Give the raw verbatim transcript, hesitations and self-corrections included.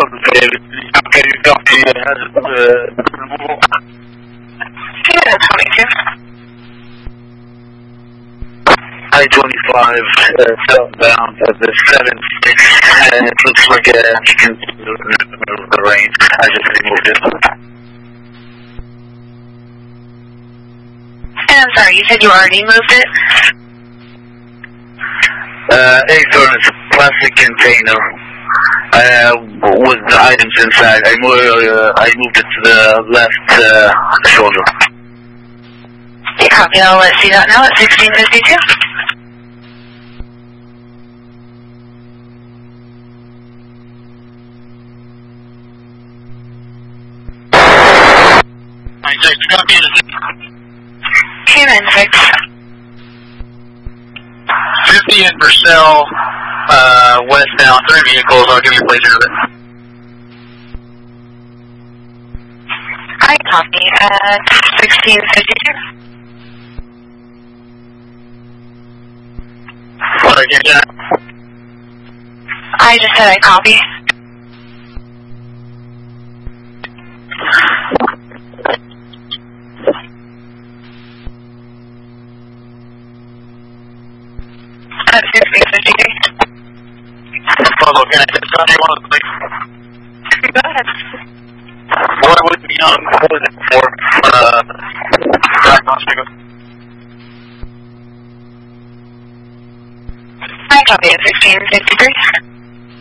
Okay, can you copy uh, Yeah, twenty-two. I twenty-five uh, southbound of the seven six, and it looks like uh, you can remove the range. I just removed it. And I'm sorry, you said you already moved it? Uh, Acorn is a plastic container uh, with the items inside. I, mo uh, I moved it to the left uh, shoulder. Yeah, copy. I'll let see that now at sixteen fifty-two. Two nine six. fifty in Purcell, uh, westbound, three vehicles. I'll give you a place of it. I copy at sixteen fifty-two. What I get that? I just said I copy. At sixteen fifty-three. Bravo, can I get something one of the things? Go ahead. What would it be on? What was it for? Uh, diagnostic. I copy at sixteen fifty-three.